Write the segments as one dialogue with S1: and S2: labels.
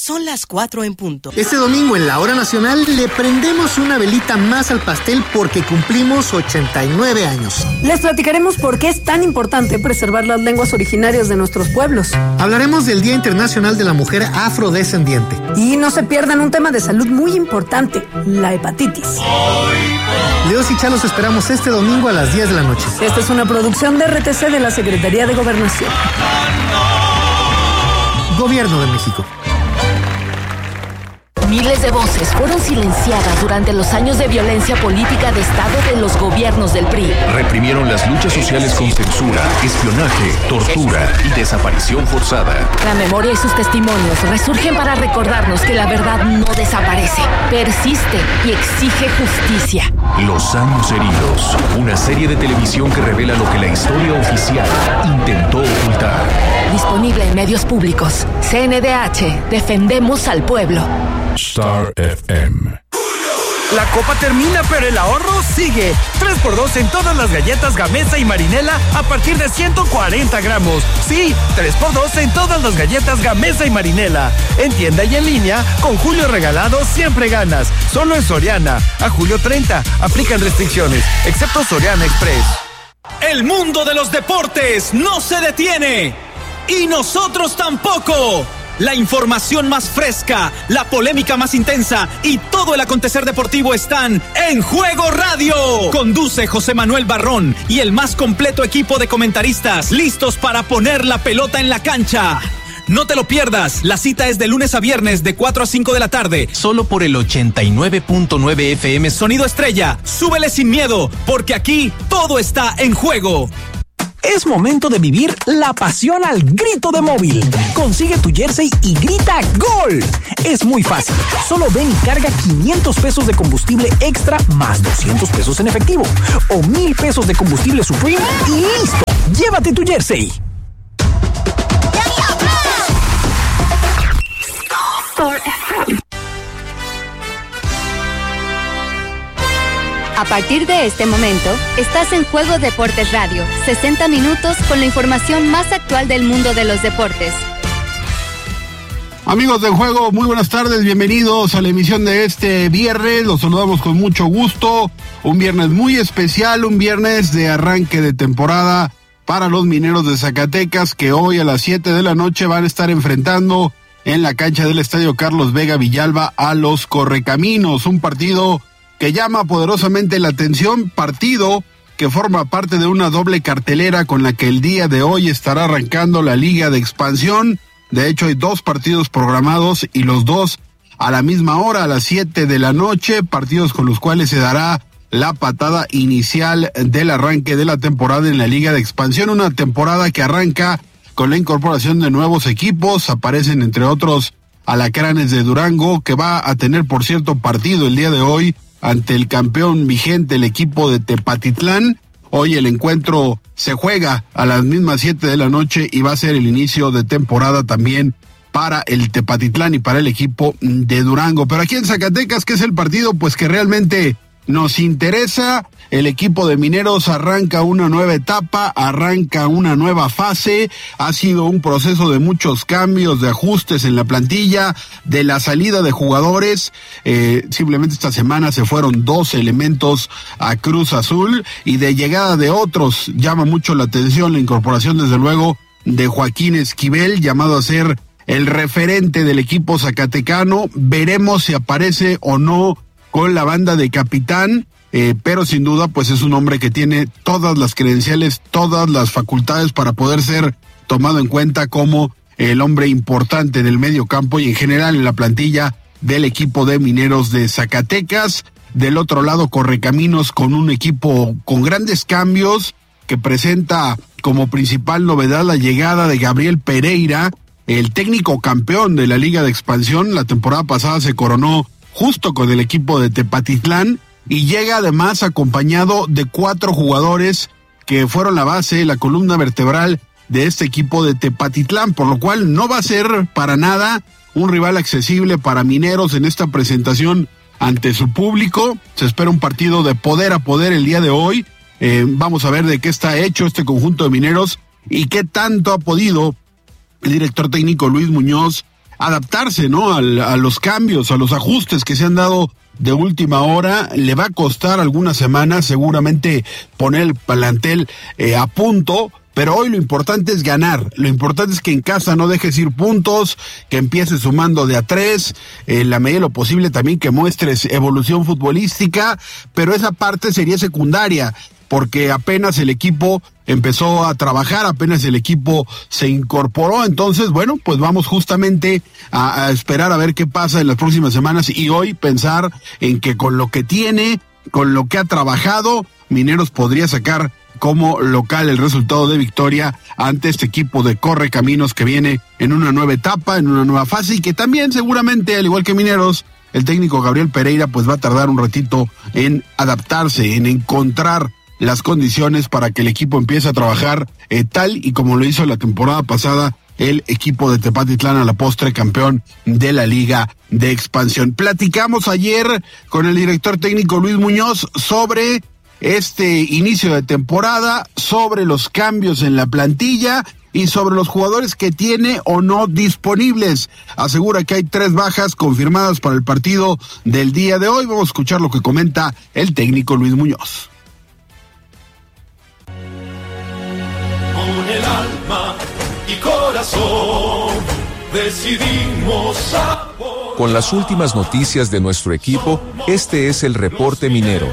S1: Son las 4 en punto.
S2: Este domingo en la Hora Nacional le prendemos una velita más al pastel porque cumplimos 89 años.
S3: Les platicaremos por qué es tan importante preservar las lenguas originarias de nuestros pueblos.
S2: Hablaremos del Día Internacional de la Mujer Afrodescendiente.
S3: Y no se pierdan un tema de salud muy importante, la hepatitis.
S2: Leos y Chalos esperamos este domingo a las 10 de la noche.
S3: Esta es una producción de RTC de la Secretaría de Gobernación.
S2: Gobierno de México.
S4: Miles de voces fueron silenciadas durante los años de violencia política de Estado de los gobiernos del PRI.
S5: Reprimieron las luchas sociales con censura, espionaje, tortura y desaparición forzada.
S4: La memoria y sus testimonios resurgen para recordarnos que la verdad no desaparece, persiste y exige justicia.
S5: Los años heridos, una serie de televisión que revela lo que la historia oficial intentó ocultar.
S4: Disponible en medios públicos. CNDH, defendemos al pueblo.
S6: Star FM.
S7: La copa termina, pero el ahorro sigue. 3x2 en todas las galletas Gamesa y Marinela a partir de 140 gramos. Sí, 3x2 en todas las galletas Gamesa y Marinela. En tienda y en línea, con Julio Regalado siempre ganas. Solo en Soriana. A julio 30. Aplican restricciones, excepto Soriana Express.
S8: El mundo de los deportes no se detiene. Y nosotros tampoco. La información más fresca, la polémica más intensa y todo el acontecer deportivo están en Juego Radio. Conduce José Manuel Barrón y el más completo equipo de comentaristas listos para poner la pelota en la cancha. No te lo pierdas, la cita es de lunes a viernes de 4 a 5 de la tarde, solo por el 89.9 FM Sonido Estrella. Súbele sin miedo, porque aquí todo está en juego.
S9: Es momento de vivir la pasión al grito de Móvil. Consigue tu jersey y grita ¡Gol! Es muy fácil. Solo ven y carga 500 pesos de combustible extra más 200 pesos en efectivo. O 1,000 pesos de combustible Supreme y ¡listo! Llévate tu jersey.
S10: A partir de este momento, estás en Juego Deportes Radio, 60 minutos con la información más actual del mundo de los deportes.
S11: Amigos de Juego, muy buenas tardes, bienvenidos a la emisión de este viernes, los saludamos con mucho gusto, un viernes muy especial, un viernes de arranque de temporada para los Mineros de Zacatecas, que hoy a las 7 de la noche van a estar enfrentando en la cancha del Estadio Carlos Vega Villalba a los Correcaminos, un partido que llama poderosamente la atención, partido que forma parte de una doble cartelera con la que el día de hoy estará arrancando la Liga de Expansión. De hecho, hay 2 partidos programados y los 2 a la misma hora, a las 7 de la noche, partidos con los cuales se dará la patada inicial del arranque de la temporada en la Liga de Expansión, una temporada que arranca con la incorporación de nuevos equipos, aparecen entre otros Alacranes de Durango, que va a tener, por cierto, partido el día de hoy ante el campeón vigente, el equipo de Tepatitlán. Hoy el encuentro se juega a las mismas 7 de la noche y va a ser el inicio de temporada también para el Tepatitlán y para el equipo de Durango. Pero aquí en Zacatecas, ¿qué es el partido? Pues que realmente nos interesa. El equipo de Mineros arranca una nueva etapa, arranca una nueva fase. Ha sido un proceso de muchos cambios, de ajustes en la plantilla, de la salida de jugadores. Simplemente esta semana se fueron 2 elementos a Cruz Azul y de llegada de otros. Llama mucho la atención la incorporación, desde luego, de Joaquín Esquivel, llamado a ser el referente del equipo zacatecano. Veremos si aparece o no con la banda de capitán. Pero sin duda pues es un hombre que tiene todas las credenciales, todas las facultades para poder ser tomado en cuenta como el hombre importante en el medio campo y en general en la plantilla del equipo de Mineros de Zacatecas. Del otro lado, Correcaminos, con un equipo con grandes cambios, que presenta como principal novedad la llegada de Gabriel Pereira, el técnico campeón de la Liga de Expansión. La temporada pasada se coronó justo con el equipo de Tepatitlán, y llega además acompañado de 4 jugadores que fueron la base, la columna vertebral de este equipo de Tepatitlán, por lo cual no va a ser para nada un rival accesible para Mineros en esta presentación ante su público. Se espera un partido de poder a poder el día de hoy. Vamos a ver de qué está hecho este conjunto de Mineros y qué tanto ha podido el director técnico Luis Muñoz adaptarse, ¿no? A los cambios, a los ajustes que se han dado de última hora. Le va a costar algunas semanas seguramente poner el plantel a punto, pero hoy lo importante es ganar. Lo importante es que en casa no dejes ir puntos, que empieces sumando de a 3, en la medida de lo posible también que muestres evolución futbolística, pero esa parte sería secundaria, porque apenas el equipo empezó a trabajar, apenas el equipo se incorporó. Entonces, bueno, pues vamos justamente a esperar a ver qué pasa en las próximas semanas y hoy pensar en que con lo que tiene, con lo que ha trabajado, Mineros podría sacar como local el resultado de victoria ante este equipo de Correcaminos que viene en una nueva etapa, en una nueva fase y que también seguramente, al igual que Mineros, el técnico Gabriel Pereira pues va a tardar un ratito en adaptarse, en encontrar las condiciones para que el equipo empiece a trabajar tal y como lo hizo la temporada pasada el equipo de Tepatitlán, a la postre campeón de la Liga de Expansión. Platicamos ayer con el director técnico Luis Muñoz sobre este inicio de temporada, sobre los cambios en la plantilla y sobre los jugadores que tiene o no disponibles. Asegura que hay 3 bajas confirmadas para el partido del día de hoy. Vamos a escuchar lo que comenta el técnico Luis Muñoz.
S1: Con el alma y corazón decidimos apoyar.
S5: Con las últimas noticias de nuestro equipo, este es el Reporte Minero.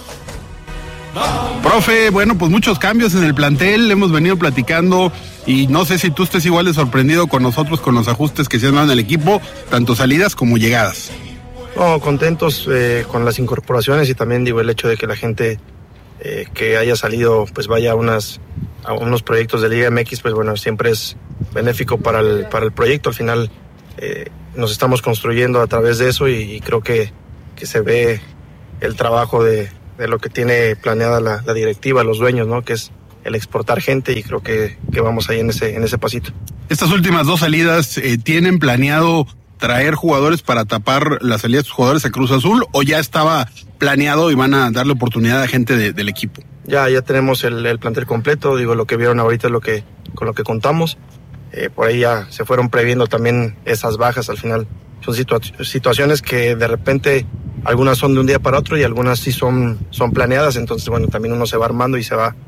S11: Profe, bueno, pues muchos cambios en el plantel, hemos venido platicando y no sé si tú estés igual de sorprendido con nosotros con los ajustes que se han dado en el equipo, tanto salidas como llegadas.
S12: No, contentos con las incorporaciones y también digo el hecho de que la gente que haya salido pues vaya a unos proyectos de Liga MX, pues bueno, siempre es benéfico para el proyecto. Al final nos estamos construyendo a través de eso y creo que se ve el trabajo de lo que tiene planeada la directiva, los dueños, ¿no? Que es el exportar gente y creo que vamos ahí en ese pasito.
S11: Estas últimas 2 salidas, ¿tienen planeado traer jugadores para tapar la salida de sus jugadores a Cruz Azul o ya estaba planeado y van a darle oportunidad a gente del equipo?
S12: Ya tenemos el plantel completo, digo, lo que vieron ahorita es con lo que contamos. Por ahí ya se fueron previendo también esas bajas. Al final son situaciones que de repente algunas son de un día para otro y algunas sí son planeadas. Entonces, bueno, también uno se va armando y se va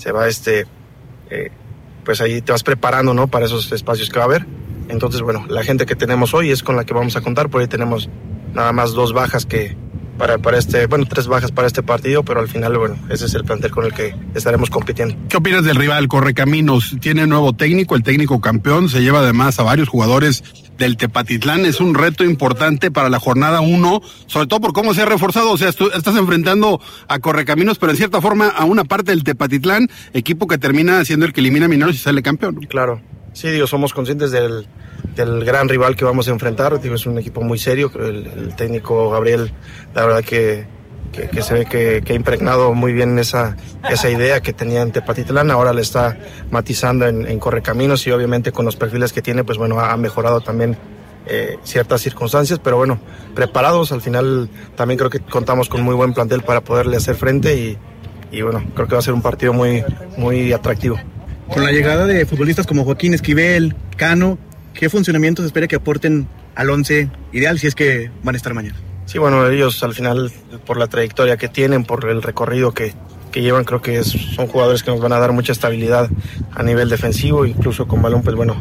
S12: pues ahí te vas preparando, ¿no? Para esos espacios que va a haber. Entonces, bueno, la gente que tenemos hoy es con la que vamos a contar. Por ahí tenemos nada más 2 bajas para 3 bajas para este partido, pero al final, bueno, ese es el plantel con el que estaremos compitiendo.
S11: ¿Qué opinas del rival Correcaminos? Tiene nuevo técnico, el técnico campeón, se lleva además a varios jugadores del Tepatitlán. Es un reto importante para la jornada 1, sobre todo por cómo se ha reforzado. O sea, estás enfrentando a Correcaminos, pero en cierta forma a una parte del Tepatitlán, equipo que termina siendo el que elimina a Mineros y sale campeón, ¿no?
S12: Claro, sí, digo, somos conscientes del gran rival que vamos a enfrentar. Digo, es un equipo muy serio. El técnico Gabriel, la verdad que se ve que ha impregnado muy bien esa idea que tenía en Tepatitlán. Ahora le está matizando en Correcaminos y obviamente con los perfiles que tiene, pues bueno, ha mejorado también ciertas circunstancias, pero bueno, preparados. Al final también creo que contamos con muy buen plantel para poderle hacer frente y bueno, creo que va a ser un partido muy, muy atractivo.
S13: Con la llegada de futbolistas como Joaquín Esquivel, Cano, ¿qué funcionamientos espera que aporten al 11 ideal si es que van a estar mañana?
S12: Sí, bueno, ellos al final, por la trayectoria que tienen, por el recorrido que llevan, creo que son jugadores que nos van a dar mucha estabilidad a nivel defensivo, incluso con balón, pues bueno,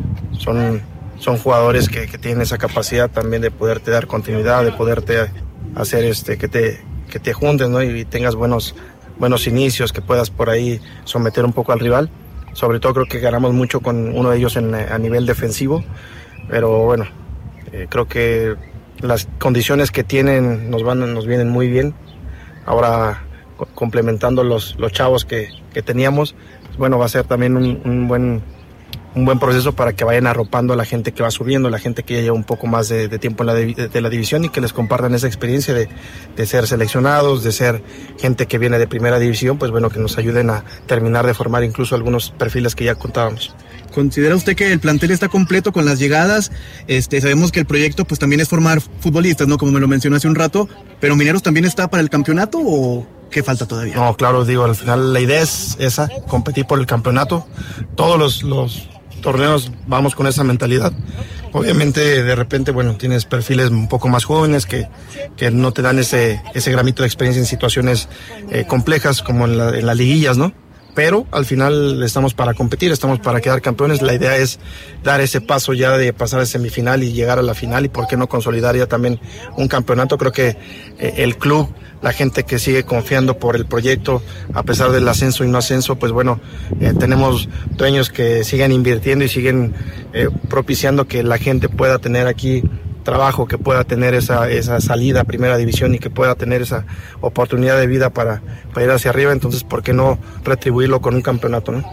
S12: son jugadores que tienen esa capacidad también de poderte dar continuidad, de poderte hacer que te juntes, ¿no? Y tengas buenos inicios, que puedas por ahí someter un poco al rival. Sobre todo creo que ganamos mucho con uno de ellos a nivel defensivo, pero bueno, creo que las condiciones que tienen nos vienen muy bien. Ahora complementando los chavos que teníamos, pues bueno, va a ser también un buen proceso para que vayan arropando a la gente que va subiendo, la gente que ya lleva un poco más de tiempo de la división y que les compartan esa experiencia de ser seleccionados, de ser gente que viene de primera división, pues bueno, que nos ayuden a terminar de formar incluso algunos perfiles que ya contábamos.
S13: ¿Considera usted que el plantel está completo con las llegadas? Sabemos que el proyecto pues también es formar futbolistas, ¿no? Como me lo mencionó hace un rato, pero Mineros también está para el campeonato ¿o qué falta todavía?
S12: No, claro, digo, al final la idea es esa, competir por el campeonato. Todos torneos vamos con esa mentalidad. Obviamente de repente, bueno, tienes perfiles un poco más jóvenes que no te dan ese gramito de experiencia en situaciones complejas como en las liguillas, ¿no? Pero al final estamos para competir, estamos para quedar campeones. La idea es dar ese paso ya de pasar a semifinal y llegar a la final, y por qué no consolidar ya también un campeonato. Creo que el club, la gente que sigue confiando por el proyecto, a pesar del ascenso y no ascenso, pues bueno, tenemos dueños que siguen invirtiendo y siguen propiciando que la gente pueda tener aquí trabajo, que pueda tener esa salida a primera división y que pueda tener esa oportunidad de vida para ir hacia arriba. Entonces, ¿por qué no retribuirlo con un campeonato, no?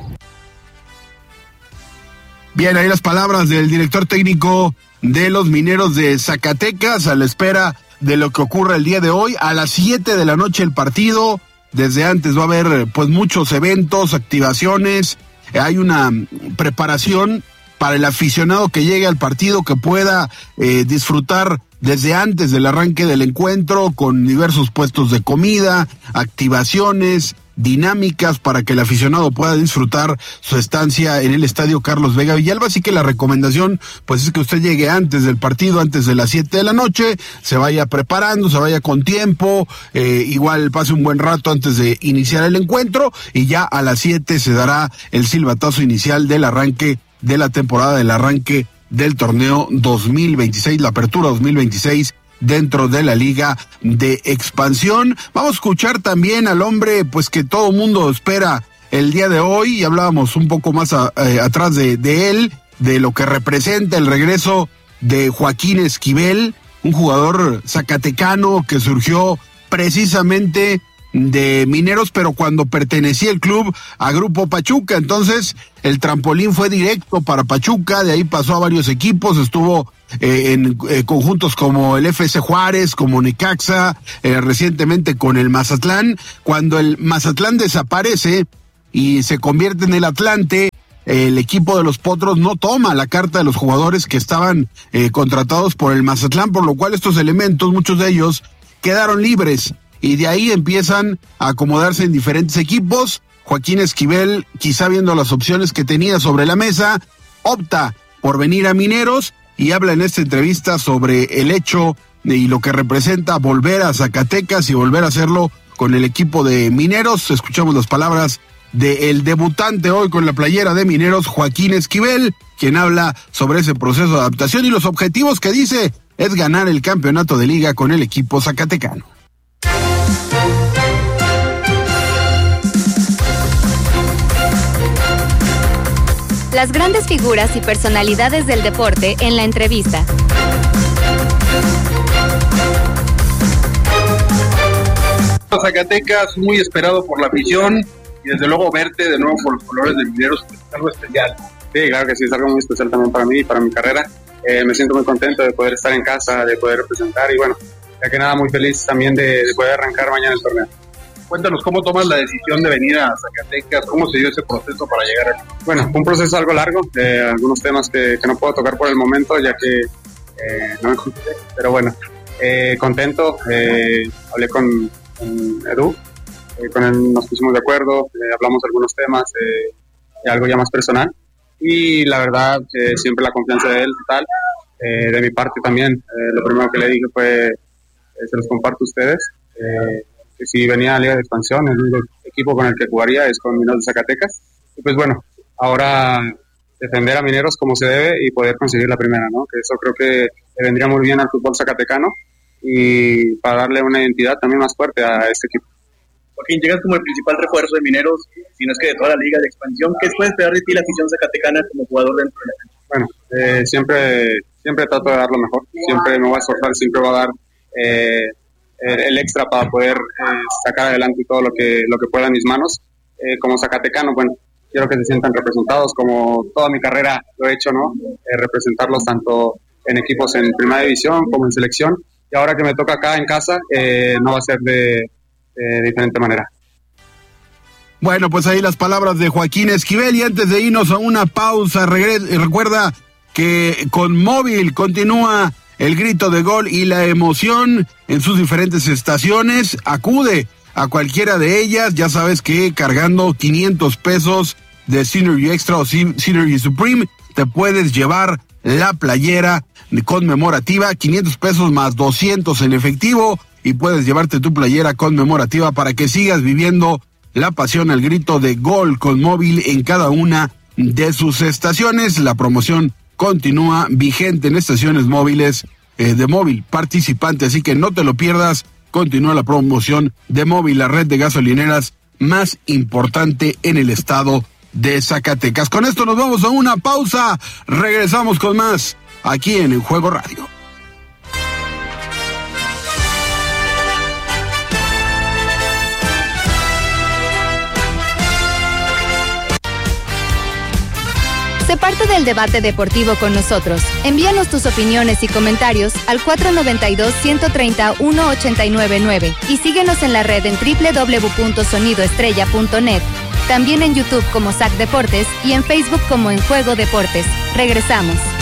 S11: Bien, ahí las palabras del director técnico de los Mineros de Zacatecas, a la espera de lo que ocurra el día de hoy. A las 7 de la noche el partido. Desde antes va a haber pues muchos eventos, activaciones, hay una preparación para el aficionado que llegue al partido, que pueda disfrutar desde antes del arranque del encuentro, con diversos puestos de comida, activaciones, dinámicas para que el aficionado pueda disfrutar su estancia en el Estadio Carlos Vega Villalba. Así que la recomendación pues es que usted llegue antes del partido, antes de las 7 de la noche, se vaya preparando, se vaya con tiempo, igual pase un buen rato antes de iniciar el encuentro, y ya a las 7 se dará el silbatazo inicial del arranque de la temporada, del arranque del torneo 2026, la apertura 2026 dentro de la Liga de Expansión. Vamos a escuchar también al hombre pues que todo mundo espera el día de hoy, y hablábamos un poco más atrás de él, de lo que representa el regreso de Joaquín Esquivel, un jugador zacatecano que surgió precisamente de Mineros, pero cuando pertenecía el club a Grupo Pachuca. Entonces el trampolín fue directo para Pachuca, de ahí pasó a varios equipos, estuvo en conjuntos como el FC Juárez, como Necaxa, recientemente con el Mazatlán. Cuando el Mazatlán desaparece y se convierte en el Atlante, el equipo de los Potros no toma la carta de los jugadores que estaban contratados por el Mazatlán, por lo cual estos elementos, muchos de ellos, quedaron libres, y de ahí empiezan a acomodarse en diferentes equipos. Joaquín Esquivel, quizá viendo las opciones que tenía sobre la mesa, opta por venir a Mineros y habla en esta entrevista sobre el hecho y lo que representa volver a Zacatecas y volver a hacerlo con el equipo de Mineros. Escuchamos las palabras del debutante hoy con la playera de Mineros, Joaquín Esquivel, quien habla sobre ese proceso de adaptación y los objetivos que dice es ganar el campeonato de liga con el equipo zacatecano.
S10: Las grandes figuras y personalidades del deporte en la entrevista.
S14: Zacatecas, muy esperado por la afición, y desde luego verte de nuevo por los colores de Mineros es algo especial. Sí, claro que sí, es algo muy especial también para mí y para mi carrera. Me siento muy contento de poder estar en casa, de poder representar, y bueno, ya que nada, muy feliz también de poder arrancar mañana el torneo. Cuéntanos cómo tomas la decisión de venir a Zacatecas, cómo se dio ese proceso para llegar aquí. Bueno, fue un proceso algo largo, algunos temas que no puedo tocar por el momento, ya que no me conté, pero bueno, contento, hablé con Edu, con él nos pusimos de acuerdo, hablamos de algunos temas, algo ya más personal, y la verdad, siempre la confianza de él, tal, de mi parte también, lo primero que le dije fue, se los comparto a ustedes, que si venía a Liga de Expansión, el único equipo con el que jugaría es con Mineros de Zacatecas, y pues bueno, ahora defender a Mineros como se debe y poder conseguir la primera, ¿no? Que eso creo que le vendría muy bien al fútbol zacatecano y para darle una identidad también más fuerte a este equipo.
S15: Joaquín, llegas como el principal refuerzo de Mineros, si no es que de toda la Liga de Expansión. ¿Qué puede esperar de ti la afición zacatecana como jugador dentro de la cancha?
S14: Bueno, siempre trato de dar lo mejor, siempre me voy a esforzar, siempre voy a dar el extra para poder sacar adelante todo lo que pueda en mis manos. Como zacatecano, bueno, quiero que se sientan representados, como toda mi carrera lo he hecho, ¿no? Representarlos tanto en equipos en primera división como en selección, y ahora que me toca acá en casa, no va a ser de diferente manera.
S11: Bueno, pues ahí las palabras de Joaquín Esquivel, y antes de irnos a una pausa, recuerda que con Móvil continúa el grito de gol y la emoción en sus diferentes estaciones. Acude a cualquiera de ellas, ya sabes que cargando 500 pesos de Synergy Extra o Synergy Supreme, te puedes llevar la playera conmemorativa, 500 pesos más 200 en efectivo, y puedes llevarte tu playera conmemorativa para que sigas viviendo la pasión al grito de gol con móvil en cada una de sus estaciones. La promoción continúa vigente en estaciones móviles de móvil participante, así que no te lo pierdas. Continúa la promoción de móvil, la red de gasolineras más importante en el estado de Zacatecas. Con esto nos vamos a una pausa. Regresamos con más aquí en Juego Radio.
S10: Sé parte del debate deportivo con nosotros. Envíanos tus opiniones y comentarios al 492-130-1899 y síguenos en la red en www.sonidoestrella.net. También en YouTube como SAC Deportes y en Facebook como En Juego Deportes. Regresamos.